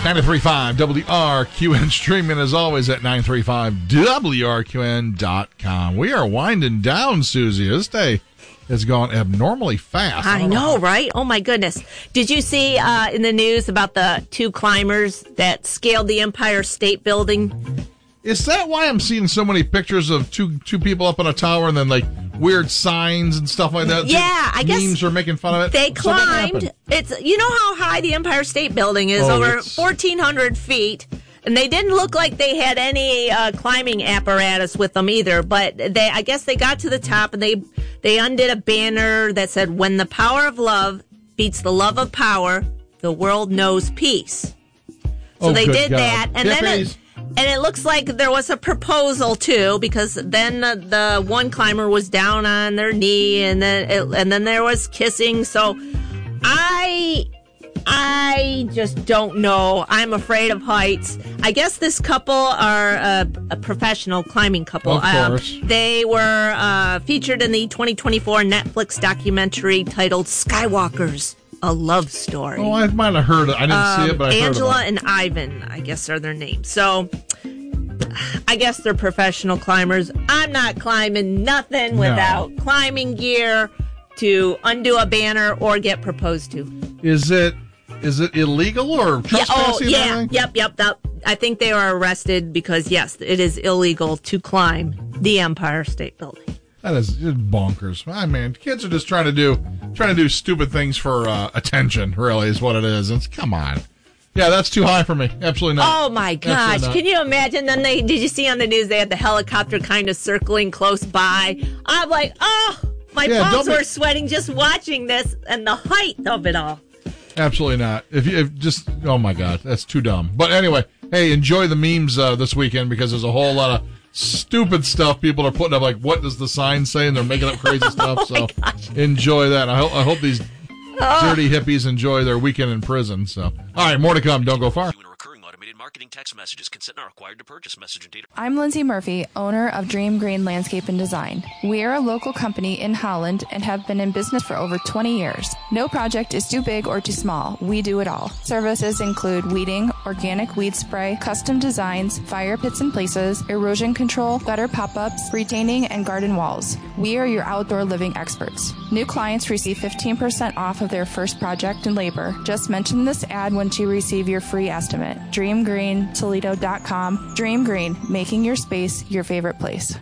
93.5 WRQN, streaming as always at 935WRQN.com. We are winding down, Susie. This day has gone abnormally fast. I know, right? Oh, my goodness. Did you see in the news about the two climbers that scaled the Empire State Building? Is that why I'm seeing so many pictures of two people up on a tower and then, like, weird signs and stuff like that? Yeah, I guess memes are making fun of it. They climbed. You know how high the Empire State Building is? Over 1,400 feet. And they didn't look like they had any climbing apparatus with them either. But I guess they got to the top and they undid a banner that said, "When the power of love beats the love of power, the world knows peace." So they did that, and then it looks like there was a proposal too, because then the one climber was down on their knee, and then there was kissing. So I just don't know. I'm afraid of heights. I guess this couple are a professional climbing couple. Of course. They were featured in the 2024 Netflix documentary titled Skywalkers, a Love Story. Oh, I might have heard it. I didn't see it, but I heard Angela it. and Ivan, I guess, are their names. So I guess they're professional climbers. I'm not climbing nothing without climbing gear to undo a banner or get proposed to. Is it illegal or trespassing? Yep. I think they were arrested because, yes, it is illegal to climb the Empire State Building. That is bonkers. I mean, kids are just trying to do stupid things for attention, really, is what it is. Come on. Yeah, that's too high for me. Absolutely not. Oh, my gosh. Can you imagine? Then did you see on the news they had the helicopter kind of circling close by? I'm like, my palms were sweating just watching this and the height of it all. Absolutely not. Oh my God, that's too dumb. But anyway, hey, enjoy the memes this weekend, because there's a whole lot of stupid stuff people are putting up, like, what does the sign say? And they're making up crazy stuff. So enjoy that. I hope these dirty hippies enjoy their weekend in prison. So, all right, more to come. Don't go far. Marketing text messages. Consent not required to purchase. Message and data. I'm Lindsay Murphy, owner of Dream Green Landscape and Design. We are a local company in Holland and have been in business for over 20 years. No project is too big or too small. We do it all. Services include weeding, organic weed spray, custom designs, fire pits and places, erosion control, gutter pop-ups, retaining, and garden walls. We are your outdoor living experts. New clients receive 15% off of their first project and labor. Just mention this ad once you receive your free estimate. DreamGreenToledo.com. Dream Green, making your space your favorite place.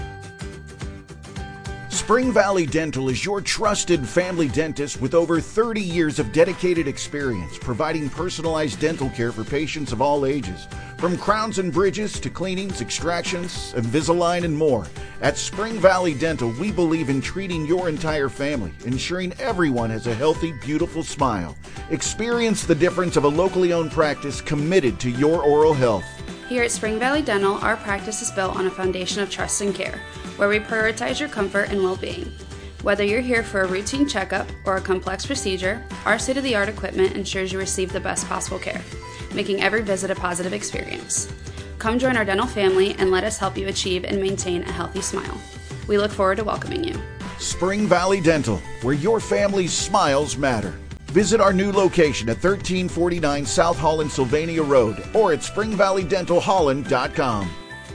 Spring Valley Dental is your trusted family dentist with over 30 years of dedicated experience providing personalized dental care for patients of all ages. From crowns and bridges to cleanings, extractions, Invisalign, and more. At Spring Valley Dental, we believe in treating your entire family, ensuring everyone has a healthy, beautiful smile. Experience the difference of a locally owned practice committed to your oral health. Here at Spring Valley Dental, our practice is built on a foundation of trust and care, where we prioritize your comfort and well-being. Whether you're here for a routine checkup or a complex procedure, our state-of-the-art equipment ensures you receive the best possible care, making every visit a positive experience. Come join our dental family and let us help you achieve and maintain a healthy smile. We look forward to welcoming you. Spring Valley Dental, where your family's smiles matter. Visit our new location at 1349 South Holland Sylvania Road or at springvalleydentalholland.com.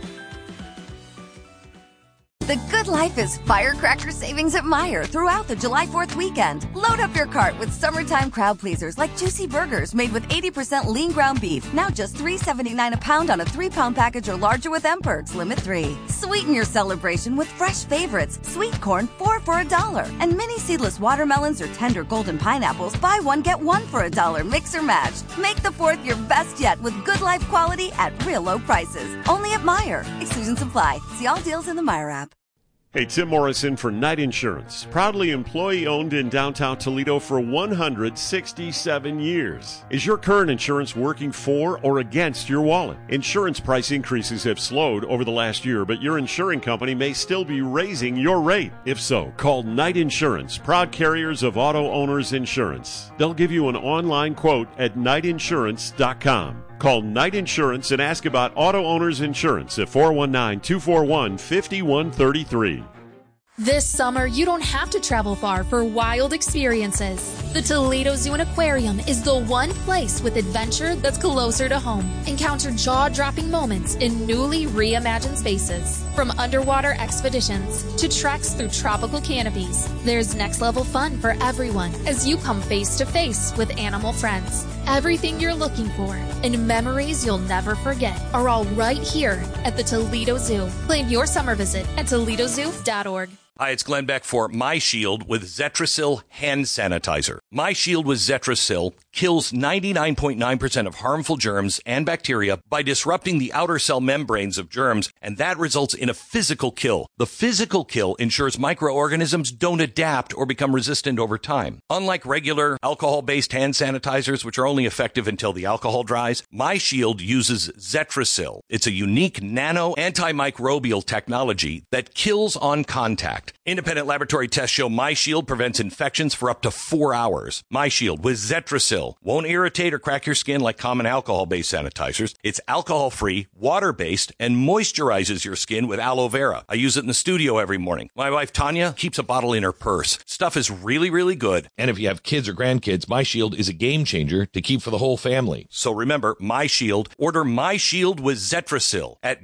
The good life is firecracker savings at Meijer throughout the July 4th weekend. Load up your cart with summertime crowd pleasers like juicy burgers made with 80% lean ground beef. Now just $3.79 a pound on a 3-pound package or larger with M-Perks, limit 3. Sweeten your celebration with fresh favorites. Sweet corn, 4 for $1. And mini seedless watermelons or tender golden pineapples, buy one, get one for $1. Mix or match. Make the 4th your best yet with good life quality at real low prices. Only at Meijer. Exclusions apply. See all deals in the Meijer app. Hey, Tim Morrison for Knight Insurance. Proudly employee-owned in downtown Toledo for 167 years. Is your current insurance working for or against your wallet? Insurance price increases have slowed over the last year, but your insuring company may still be raising your rate. If so, call Knight Insurance, proud carriers of auto owners insurance. They'll give you an online quote at knightinsurance.com. Call Knight Insurance and ask about auto owners insurance at 419-241-5133. This summer, you don't have to travel far for wild experiences. The Toledo Zoo and Aquarium is the one place with adventure that's closer to home. Encounter jaw-dropping moments in newly reimagined spaces. From underwater expeditions to treks through tropical canopies, there's next-level fun for everyone as you come face-to-face with animal friends. Everything you're looking for and memories you'll never forget are all right here at the Toledo Zoo. Plan your summer visit at ToledoZoo.org. Hi, it's Glenn Beck for MyShield with Zetrasil hand sanitizer. MyShield with Zetrasil kills 99.9% of harmful germs and bacteria by disrupting the outer cell membranes of germs, and that results in a physical kill. The physical kill ensures microorganisms don't adapt or become resistant over time. Unlike regular alcohol-based hand sanitizers, which are only effective until the alcohol dries, MyShield uses Zetrasil. It's a unique nano antimicrobial technology that kills on contact. Independent laboratory tests show MyShield prevents infections for up to 4 hours. MyShield with Zetrasil won't irritate or crack your skin like common alcohol-based sanitizers. It's alcohol-free, water-based, and moisturizes your skin with aloe vera. I use it in the studio every morning. My wife, Tanya, keeps a bottle in her purse. Stuff is really, really good. And if you have kids or grandkids, MyShield is a game changer to keep for the whole family. So remember, MyShield. Order MyShield with Zetrasil at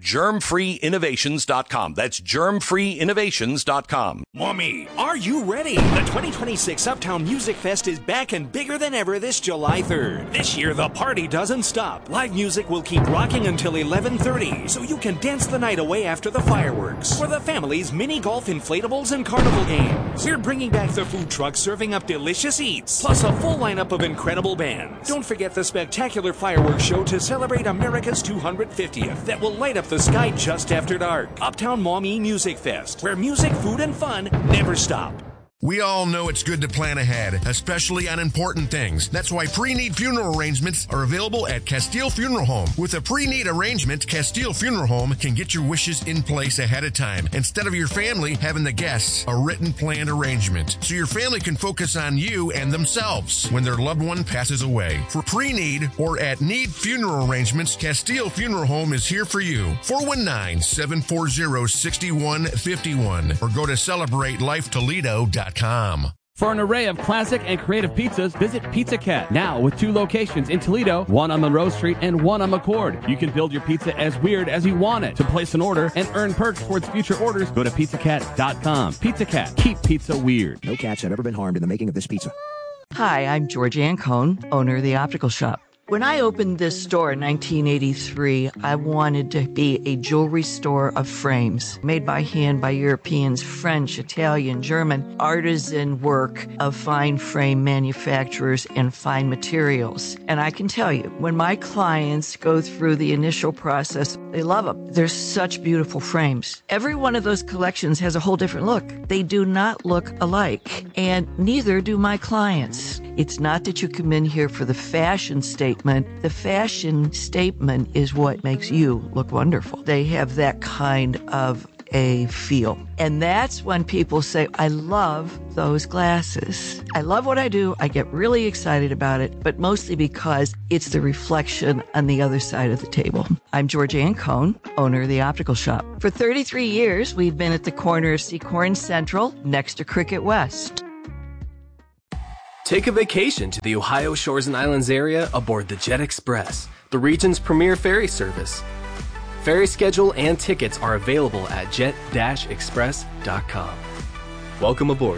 germfreeinnovations.com. That's germfreeinnovations.com. Mommy, are you ready? The 2026 Uptown Music Fest is back and bigger than ever this July 3rd. This year, the party doesn't stop. Live music will keep rocking until 11:30, so you can dance the night away after the fireworks. For the families, mini golf inflatables and carnival games. We're bringing back the food trucks serving up delicious eats, plus a full lineup of incredible bands. Don't forget the spectacular fireworks show to celebrate America's 250th that will light up the sky just after dark. Uptown Maumee Music Fest, where music, food, and fun never stop. We all know it's good to plan ahead, especially on important things. That's why pre-need funeral arrangements are available at Castile Funeral Home. With a pre-need arrangement, Castile Funeral Home can get your wishes in place ahead of time, instead of your family having the guests a written planned arrangement, so your family can focus on you and themselves when their loved one passes away. For pre-need or at need funeral arrangements, Castile Funeral Home is here for you. 419-740-6151 or go to CelebrateLifeToledo.com. For an array of classic and creative pizzas, visit Pizza Cat, now with 2 locations in Toledo, one on Monroe Street and one on McCord. You can build your pizza as weird as you want it. To place an order and earn perks towards future orders, go to pizzacat.com. Pizza Cat, keep pizza weird. No cats have ever been harmed in the making of this pizza. Hi, I'm Georgianne Cohn, owner of The Optical Shop. When I opened this store in 1983, I wanted to be a jewelry store of frames, made by hand by Europeans, French, Italian, German, artisan work of fine frame manufacturers and fine materials. And I can tell you, when my clients go through the initial process, they love them. They're such beautiful frames. Every one of those collections has a whole different look. They do not look alike, and neither do my clients. It's not that you come in here for the fashion statement. The fashion statement is what makes you look wonderful. They have that kind of a feel. And that's when people say, I love those glasses. I love what I do. I get really excited about it, but mostly because it's the reflection on the other side of the table. I'm Georgianne Cohn, owner of The Optical Shop. For 33 years, we've been at the corner of Seacorn Central next to Cricket West. Take a vacation to the Ohio Shores and Islands area aboard the Jet Express, the region's premier ferry service. Ferry schedule and tickets are available at jet-express.com. Welcome aboard.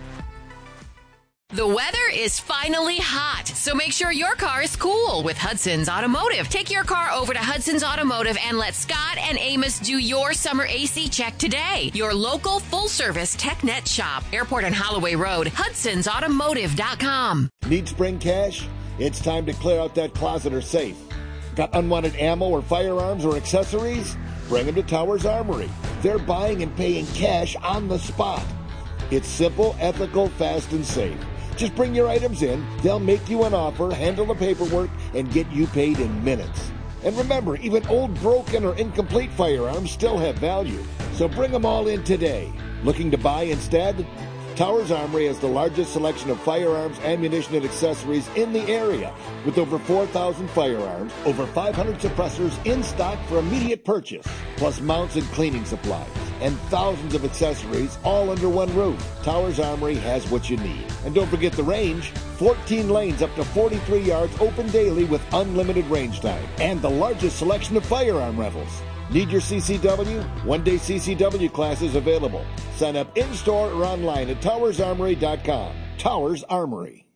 The weather is finally hot, so make sure your car is cool with Hudson's Automotive. Take your car over to Hudson's Automotive and let Scott and Amos do your summer AC check today. Your local full-service TechNet shop. Airport and Holloway Road, Hudson'sAutomotive.com. Need spring cash? It's time to clear out that closet or safe. Got unwanted ammo or firearms or accessories? Bring them to Towers Armory. They're buying and paying cash on the spot. It's simple, ethical, fast, and safe. Just bring your items in, they'll make you an offer, handle the paperwork, and get you paid in minutes. And remember, even old, broken, or incomplete firearms still have value. So bring them all in today. Looking to buy instead? Towers Armory has the largest selection of firearms, ammunition, and accessories in the area, with over 4,000 firearms, over 500 suppressors in stock for immediate purchase, plus mounts and cleaning supplies. and thousands of accessories all under one roof. Towers Armory has what you need. And don't forget the range. 14 lanes up to 43 yards open daily with unlimited range time. And the largest selection of firearm rentals. Need your CCW? One-day CCW classes available. Sign up in-store or online at towersarmory.com. Towers Armory.